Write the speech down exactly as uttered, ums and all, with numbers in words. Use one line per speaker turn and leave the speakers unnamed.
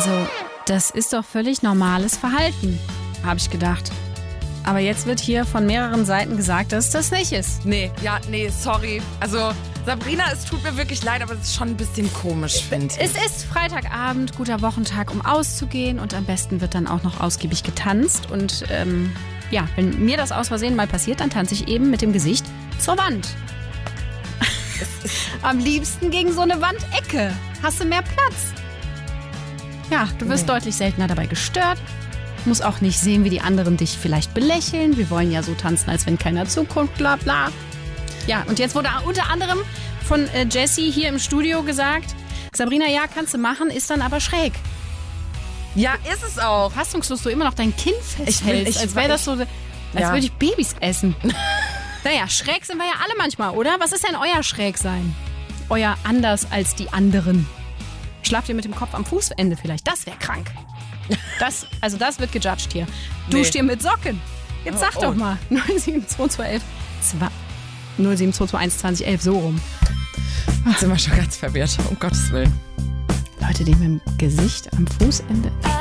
Also, das ist doch völlig normales Verhalten, habe ich gedacht. Aber jetzt wird hier von mehreren Seiten gesagt, dass das nicht ist.
Nee, ja, nee, sorry. Also, Sabrina, es tut mir wirklich leid, aber es ist schon ein bisschen komisch, finde ich.
Es ist Freitagabend, guter Wochentag, um auszugehen. Und am besten wird dann auch noch ausgiebig getanzt. Und ähm, ja, wenn mir das aus Versehen mal passiert, dann tanze ich eben mit dem Gesicht zur Wand. Am liebsten gegen so eine Wandecke. Hast du mehr Platz? Ja, du wirst nee. deutlich seltener dabei gestört. Muss auch nicht sehen, wie die anderen dich vielleicht belächeln. Wir wollen ja so tanzen, als wenn keiner zuguckt, bla bla. Ja, und jetzt wurde unter anderem von äh, Jessie hier im Studio gesagt, Sabrina, ja, kannst du machen, ist dann aber schräg.
Ja, ist es auch.
Fassungslos, du immer noch dein Kinn festhältst,
ich will, ich,
als wäre das so, als
ja.
würde ich Babys essen. Naja, schräg sind wir ja alle manchmal, oder? Was ist denn euer Schrägsein? Euer anders als die anderen. Schlaft ihr mit dem Kopf am Fußende vielleicht? Das wäre krank. Das, also das wird gejudged hier.
Nee.
Duscht ihr mit Socken? Jetzt sag
oh,
doch
oh.
mal. null sieben zwei zwei elf null sieben zwei zwei eins zwanzig elf, so rum.
Jetzt sind wir schon ganz verwirrt, um Gottes Willen.
Leute, die mit dem Gesicht am Fußende...